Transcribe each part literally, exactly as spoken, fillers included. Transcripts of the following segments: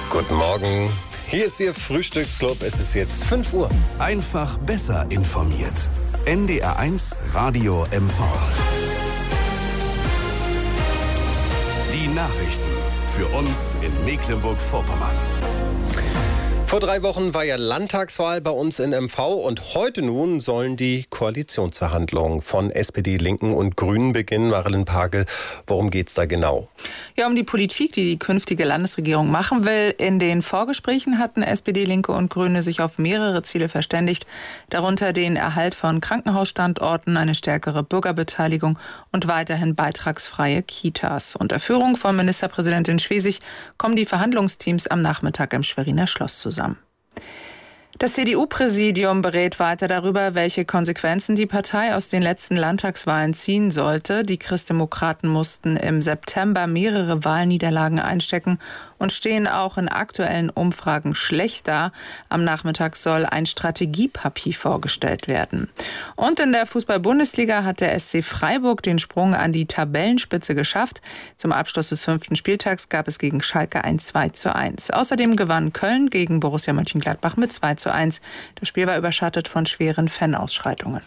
Guten Morgen. Hier ist Ihr Frühstücksclub. Es ist jetzt fünf Uhr. Einfach besser informiert. N D R eins Radio M V. Die Nachrichten für uns in Mecklenburg-Vorpommern. Vor drei Wochen war ja Landtagswahl bei uns in M V und heute nun sollen die Koalitionsverhandlungen von S P D, Linken und Grünen beginnen. Marilyn Pagel, worum geht's da genau? Ja, um die Politik, die die künftige Landesregierung machen will. In den Vorgesprächen hatten S P D, Linke und Grüne sich auf mehrere Ziele verständigt, darunter den Erhalt von Krankenhausstandorten, eine stärkere Bürgerbeteiligung und weiterhin beitragsfreie Kitas. Unter Führung von Ministerpräsidentin Schwesig kommen die Verhandlungsteams am Nachmittag im Schweriner Schloss zusammen. Das C D U-Präsidium berät weiter darüber, welche Konsequenzen die Partei aus den letzten Landtagswahlen ziehen sollte. Die Christdemokraten mussten im September mehrere Wahlniederlagen einstecken und stehen auch in aktuellen Umfragen schlecht da. Am Nachmittag soll ein Strategiepapier vorgestellt werden. Und in der Fußball-Bundesliga hat der S C Freiburg den Sprung an die Tabellenspitze geschafft. Zum Abschluss des fünften Spieltags gab es gegen Schalke ein zwei zu eins. Außerdem gewann Köln gegen Borussia Mönchengladbach mit zwei zu eins. Das Spiel war überschattet von schweren Fanausschreitungen.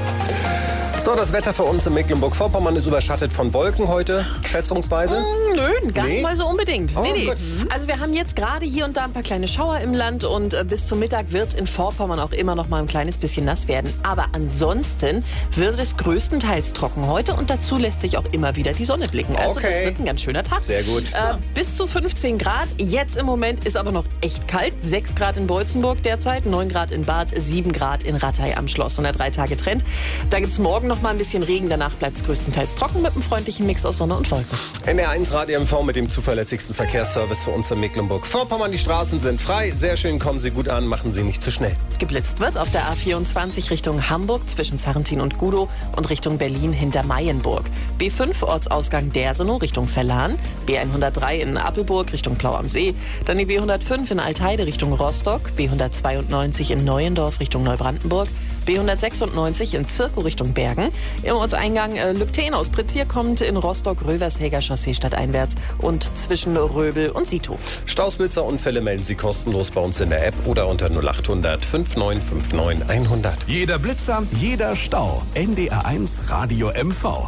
So, das Wetter für uns in Mecklenburg-Vorpommern ist überschattet von Wolken heute, schätzungsweise? Mm, nö, gar Nee? nicht mal so unbedingt. Oh, nee, nee. gut. Also wir haben jetzt gerade hier und da ein paar kleine Schauer im Land und äh, bis zum Mittag wird es in Vorpommern auch immer noch mal ein kleines bisschen nass werden. Aber ansonsten wird es größtenteils trocken heute und dazu lässt sich auch immer wieder die Sonne blicken. Also Okay. das wird ein ganz schöner Tag. Sehr gut. Äh, bis zu fünfzehn Grad. Jetzt im Moment ist aber noch echt kalt. sechs Grad in Beutzenburg derzeit, neun Grad in Bad, sieben Grad in Rattay am Schloss. Und der drei Tage Trend. Da gibt es morgen noch mal ein bisschen Regen. Danach bleibt es größtenteils trocken mit einem freundlichen Mix aus Sonne und Wolken. N D R eins Radio M V mit dem zuverlässigsten Verkehrsservice für uns in Mecklenburg-Vorpommern. Die Straßen sind frei. Sehr schön, kommen Sie gut an, machen Sie nicht zu schnell. Geblitzt wird auf der A vierundzwanzig Richtung Hamburg zwischen Zarrentin und Gudow und Richtung Berlin hinter Mayenburg. B fünf Ortsausgang Dersenow Richtung Verlan. B hundertdrei in Appelburg Richtung Plau am See. Dann die B hundertfünf in Altheide Richtung Rostock. B hundertzweiundneunzig in Neuendorf Richtung Neubrandenburg. B hundertsechsundneunzig in Zirkow Richtung Bergen. Im Ortseingang äh, Lübten aus Prizier kommt in Rostock-Rövershäger Chaussee stadteinwärts und zwischen Röbel und Sito. Stausblitzerunfälle melden Sie kostenlos bei uns in der App oder unter null acht hundert fünfundneunzig neunundfünfzig hundert. Jeder Blitzer, jeder Stau. N D R eins Radio M V.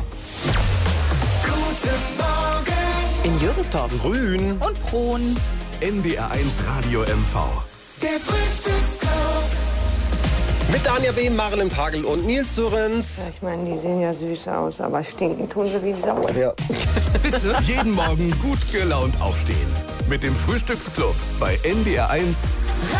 In Jürgensdorf. Grün. Und Prohn. N D R eins Radio M V. Der Frühstücksclub. Mit Danja B., Marilyn Pagel und Nils Surens. Ich meine, die sehen ja süß aus, aber stinken tun sie wie Sau. Ja. Jeden Morgen gut gelaunt aufstehen. Mit dem Frühstücksclub bei N D R eins